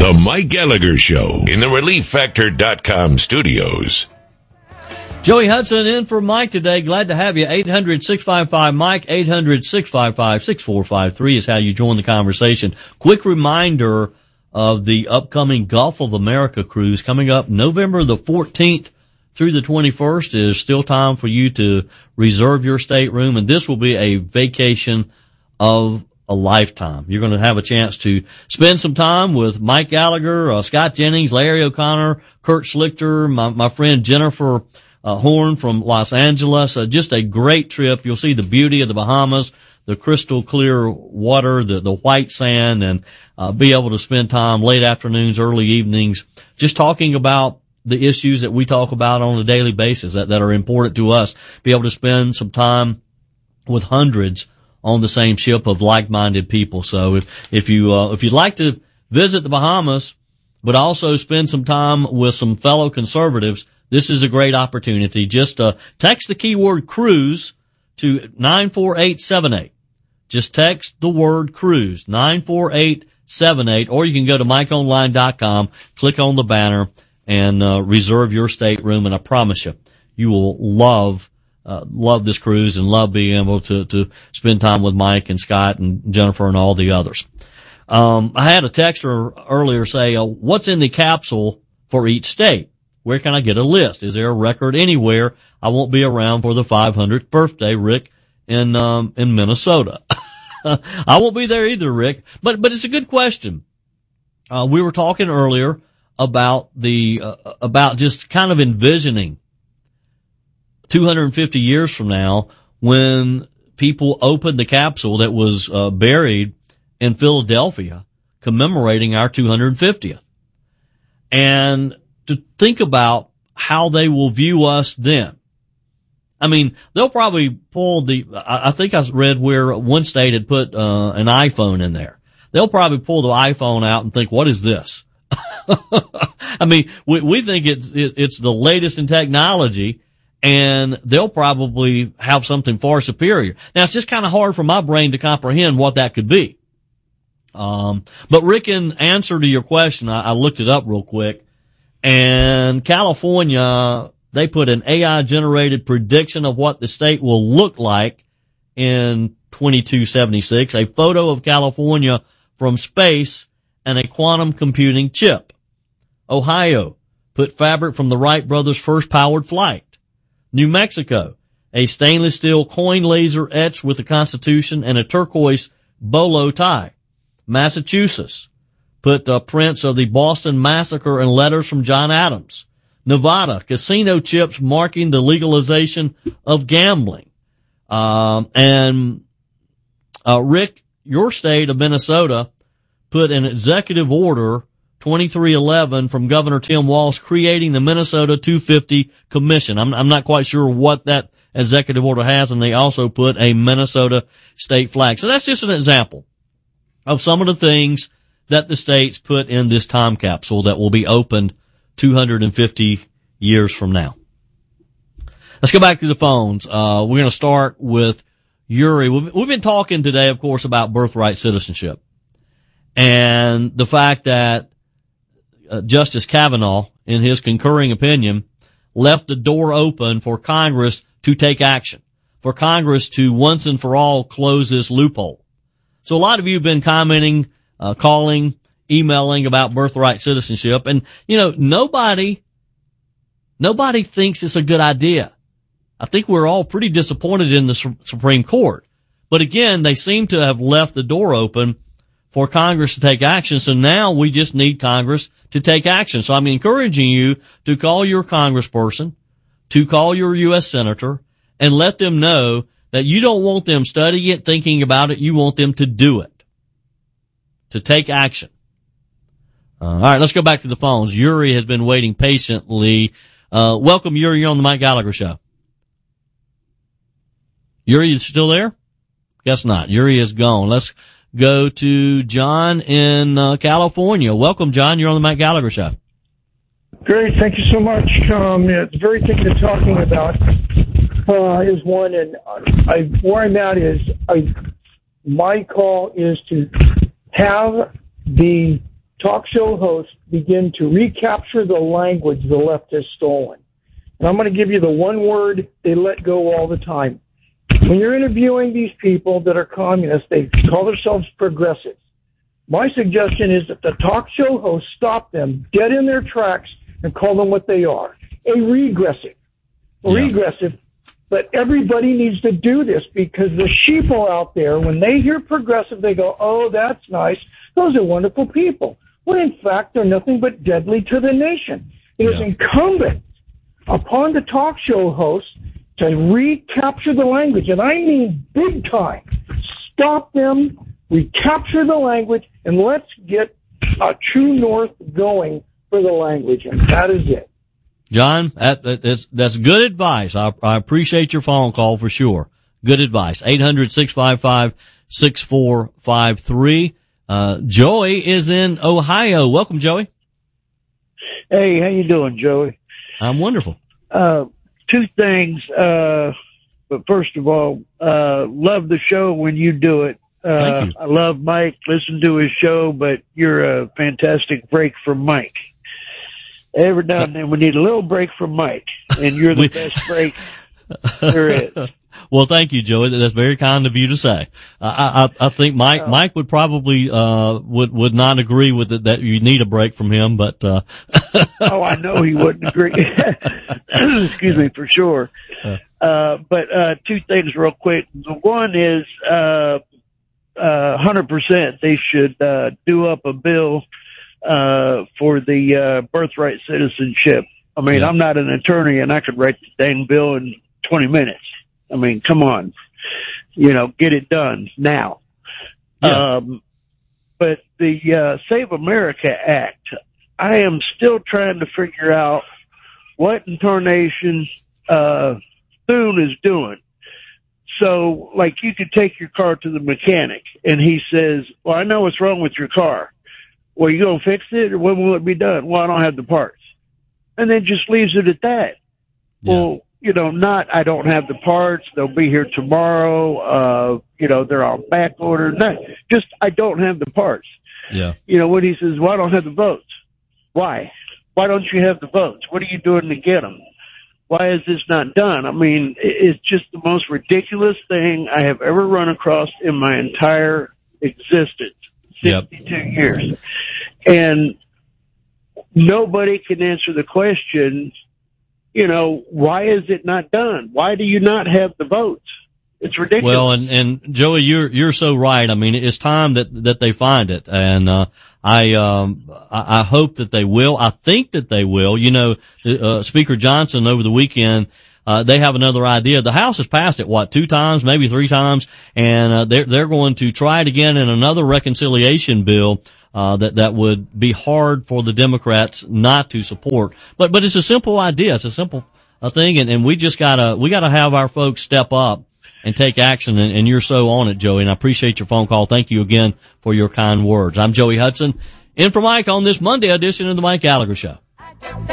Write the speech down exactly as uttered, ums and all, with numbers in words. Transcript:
The Mike Gallagher Show in the Relief Factor dot com studios. Joey Hudson in for Mike today. Glad to have you. eight hundred, six five five, Mike. eight hundred, six five five, six four five three is how you join the conversation. Quick reminder of the upcoming Gulf of America cruise coming up November the fourteenth through the twenty-first. There's still time for you to reserve your stateroom, and this will be a vacation of a lifetime. You're going to have a chance to spend some time with Mike Gallagher, uh, Scott Jennings, Larry O'Connor, Kurt Schlichter, my, my friend Jennifer uh, Horn from Los Angeles. Uh, just a great trip. You'll see the beauty of the Bahamas, the crystal clear water, the, the white sand, and uh, be able to spend time late afternoons, early evenings, just talking about the issues that we talk about on a daily basis that, that are important to us. Be able to spend some time with hundreds on the same ship of like-minded people. So if, if you, uh, if you'd like to visit the Bahamas, but also spend some time with some fellow conservatives, this is a great opportunity. Just, uh, text the keyword cruise to nine four eight seven eight. Just text the word cruise, nine four eight seven eight, or you can go to mike online dot com, click on the banner, and, uh, reserve your stateroom, and I promise you, you will love Uh, love this cruise and love being able to, to spend time with Mike and Scott and Jennifer and all the others. Um, I had a texter earlier say, uh, what's in the capsule for each state? Where can I get a list? Is there a record anywhere? I won't be around for the five hundredth birthday, Rick, in, um, in Minnesota. I won't be there either, Rick, but, but it's a good question. Uh, we were talking earlier about the, uh, about just kind of envisioning two hundred fifty years from now, when people opened the capsule that was uh, buried in Philadelphia, commemorating our two hundred fiftieth, and to think about how they will view us then. I mean, they'll probably pull the. I, I think I read where one state had put uh, an iPhone in there. They'll probably pull the iPhone out and think, "What is this?" I mean, we, we think it's it, it's the latest in technology. And they'll probably have something far superior. Now, it's just kind of hard for my brain to comprehend what that could be. Um, but Rick, in answer to your question, I, I looked it up real quick. And California, they put an A I-generated prediction of what the state will look like in twenty-two seventy-six, a photo of California from space and a quantum computing chip. Ohio put fabric from the Wright brothers' first powered flight. New Mexico, a stainless steel coin laser etched with the Constitution and a turquoise bolo tie. Massachusetts put uh, prints of the Boston Massacre and letters from John Adams. Nevada, casino chips marking the legalization of gambling. Um, and uh, Rick, your state of Minnesota put an executive order twenty-three eleven from Governor Tim Walz creating the Minnesota two fifty Commission. I'm, I'm not quite sure what that executive order has, and they also put a Minnesota state flag. So that's just an example of some of the things that the states put in this time capsule that will be opened two hundred fifty years from now. Let's go back to the phones. Uh, we're going to start with Yuri. We've, we've been talking today, of course, about birthright citizenship and the fact that Uh, Justice Kavanaugh, in his concurring opinion, left the door open for Congress to take action, for Congress to once and for all close this loophole. So a lot of you have been commenting, uh, calling, emailing about birthright citizenship, and, you know, nobody, nobody thinks it's a good idea. I think we're all pretty disappointed in the Su- Supreme Court. But again, they seem to have left the door open for Congress to take action. So now we just need Congress to take action. So I'm encouraging you to call your congressperson, to call your U S senator, and let them know that you don't want them studying it, thinking about it. You want them to do it, to take action. Uh, all right, let's go back to the phones. Yuri has been waiting patiently. Uh, welcome, Yuri. You're on the Mike Gallagher Show. Yuri, you still there? Guess not. Yuri is gone. Let's go to John in uh, California. Welcome, John. You're on the Mike Gallagher Show. Great. Thank you so much. Um, yeah, the very thing you're talking about uh, is one, and I, where I'm at is I, my call is to have the talk show hosts begin to recapture the language the left has stolen. And I'm going to give you the one word they let go all the time. When you're interviewing these people that are communists, they call themselves progressives. My suggestion is that the talk show hosts stop them dead in their tracks and call them what they are, a regressive. A yeah. Regressive. But everybody needs to do this because the sheeple out there, when they hear progressive, they go, oh, that's nice. Those are wonderful people. When in fact, they're nothing but deadly to the nation. It yeah. is incumbent upon the talk show hosts to recapture the language, and I mean big time. Stop them, recapture the language, and let's get a true north going for the language, and that is it. John, that, that's, that's good advice. I, I appreciate your phone call for sure. Good advice. eight hundred, six five five, six four five three. Uh, Joey is in Ohio. Welcome, Joey. Hey, how you doing, Joey? I'm wonderful. Uh, two things. Uh, but first of all, uh, love the show when you do it. Uh, Thank you. I love Mike, listen to his show, but you're a fantastic break from Mike. Every now and then we need a little break from Mike, and you're the we, best break there is. Well, thank you, Joey. That's very kind of you to say. I, I, I think Mike, oh. Mike would probably, uh, would, would not agree with it that you need a break from him, but, uh. Oh, I know he wouldn't agree. Excuse me, for sure. Uh, but, uh, two things real quick. The one is, uh, uh, one hundred percent they should, uh, do up a bill, uh, for the, uh, birthright citizenship. I mean, yeah. I'm not an attorney and I could write the dang bill in twenty minutes. I mean, come on, you know, get it done now. Yeah. Um, but the, uh, Save America Act, I am still trying to figure out what in tarnation, uh, Thune is doing. So, like, you could take your car to the mechanic and he says, well, I know what's wrong with your car. Well, you gonna fix it or when will it be done? Well, I don't have the parts. And then just leaves it at that. Yeah. Well, you know, not, I don't have the parts. They'll be here tomorrow. Uh, you know, they're on back order. Not just, I don't have the parts. Yeah. You know, when he says, well, I don't have the votes. Why? Why don't you have the votes? What are you doing to get them? Why is this not done? I mean, it's just the most ridiculous thing I have ever run across in my entire existence. sixty-two yep. years. And nobody can answer the question, you know, why is it not done? Why do you not have the votes? It's ridiculous. Well, and, and Joey, you're, you're so right. I mean, it's time that, that they find it. And, uh, I, um, I, I hope that they will. I think that they will. You know, uh, Speaker Johnson over the weekend, uh, they have another idea. The House has passed it, what, two times, maybe three times, and, uh, they're, they're going to try it again in another reconciliation bill, uh, that, that would be hard for the Democrats not to support. But, but it's a simple idea. It's a simple, uh, thing, and, and we just gotta, we gotta have our folks step up and take action, and, and you're so on it, Joey, and I appreciate your phone call. Thank you again for your kind words. I'm Joey Hudson, in for Mike on this Monday edition of the Mike Gallagher Show.